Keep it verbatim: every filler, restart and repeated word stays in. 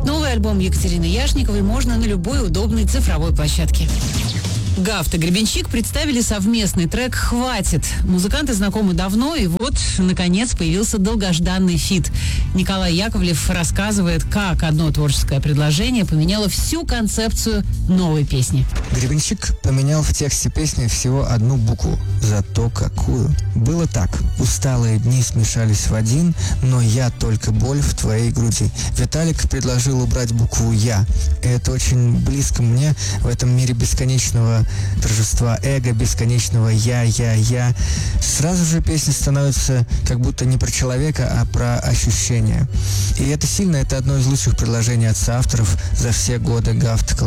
Новый альбом Екатерины Яшниковой можно на любой удобной цифровой площадке. Гафт и Гребенщик представили совместный трек «Хватит». Музыканты знакомы давно, и вот, наконец, появился долгожданный фит. Николай Яковлев рассказывает, как одно творческое предложение поменяло всю концепцию новой песни. Гребенщик поменял в тексте песни всего одну букву. Зато какую. Было так. Усталые дни смешались в один, но я только боль в твоей груди. Виталик предложил убрать букву «Я». И это очень близко мне в этом мире бесконечного торжества эго, бесконечного «я, я, я». Сразу же песня становится как будто не про человека, а про ощущения. И это сильно, это одно из лучших предложений от соавторов за все годы Гафт.